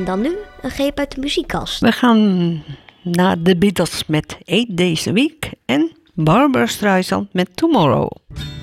dan nu een greep uit de muziekkast. We gaan naar de Beatles met 8 Days a Week en Barbra Streisand met Tomorrow.